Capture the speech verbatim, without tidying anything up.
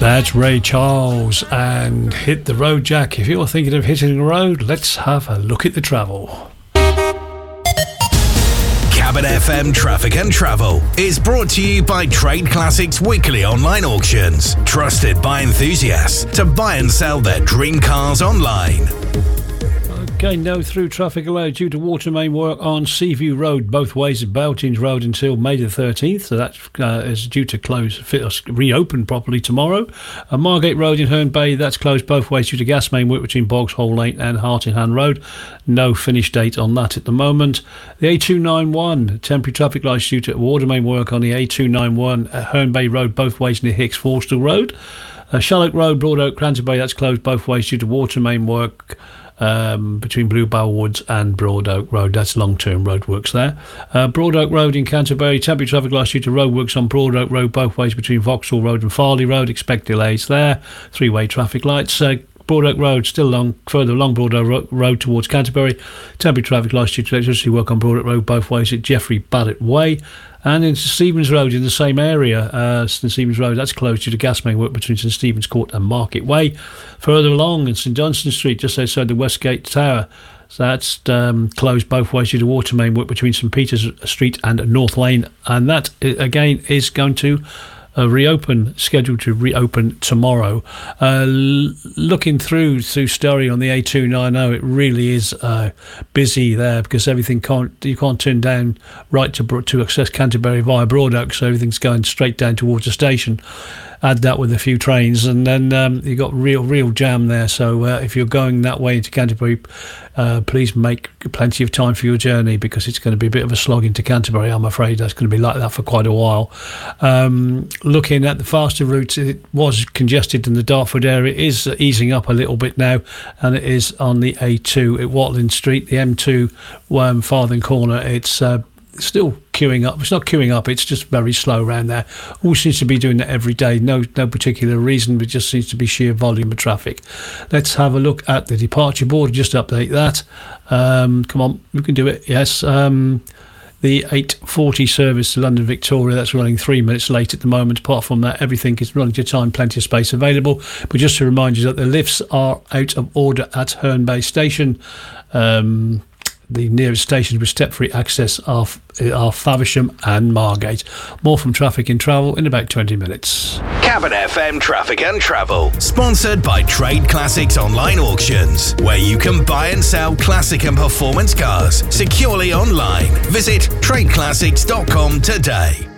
That's Ray Charles and Hit the Road Jack. If you're thinking of hitting the road, let's have a look at the travel. Cabin F M Traffic and Travel is brought to you by Trade Classics Weekly Online Auctions, trusted by enthusiasts to buy and sell their dream cars online. Okay, no through traffic allowed due to water main work on Seaview Road, both ways of Beltings Road until May the thirteenth. So that uh, is due to close, reopen properly tomorrow. Uh, Margate Road in Herne Bay, that's closed both ways due to gas main work between Boggs Hole Lane and Hart in Hand Road. No finish date on that at the moment. The A two ninety-one, temporary traffic lights due to water main work on the A two ninety-one at Herne Bay Road, both ways near Hicks Forstall Road. Uh, Shallock Road, Broad Oak, Cranton Bay, that's closed both ways due to water main work Um, between Bluebell Woods and Broad Oak Road. That's long-term roadworks there. Uh, Broad Oak Road in Canterbury, temporary traffic lights due to roadworks on Broad Oak Road both ways between Vauxhall Road and Farley Road. Expect delays there. Three-way traffic lights. Uh, Broad Oak Road still long, further along Broad Oak Road towards Canterbury. Temporary traffic lights due to electricity work on Broad Oak Road both ways at Geoffrey Barrett Way. And into Stevens Road in the same area, uh, St Stephen's Road, that's closed due to gas main work between St Stephen's Court and Market Way. Further along in St Dunstan Street, just outside the Westgate Tower, so that's um, closed both ways due to water main work between St Peter's Street and North Lane. And that, again, is going to Uh, reopen, scheduled to reopen tomorrow. Uh, l- looking through through Story on the A two ninety, it really is uh, busy there because everything can't you can't turn down right to to access Canterbury via Broad Oak, so everything's going straight down towards the station. Add that with a few trains, and then um, you got real real jam there. So uh, if you're going that way into Canterbury, uh, please make plenty of time for your journey because it's going to be a bit of a slog into Canterbury. I'm afraid that's going to be like that for quite a while. Um, looking at the faster routes, it was congested in the Dartford area. It is easing up a little bit now, and it is on the A two at Watling Street, the M two um, Farthing Corner. It's uh, still queuing up. It's not queuing up, it's just very slow around there. All seems to be doing that every day. No no particular reason, but just seems to be sheer volume of traffic. Let's have a look at the departure board, just update that. Um, come on, you can do it. Yes. Um, the eight forty service to London Victoria, that's running three minutes late at the moment. Apart from that, everything is running to time, plenty of space available. But just to remind you that the lifts are out of order at Herne Bay Station. Um, The nearest stations with step-free access are, are Faversham and Margate. More from Traffic and Travel in about twenty minutes. Cabin F M Traffic and Travel, sponsored by Trade Classics Online Auctions, where you can buy and sell classic and performance cars securely online. Visit trade classics dot com today.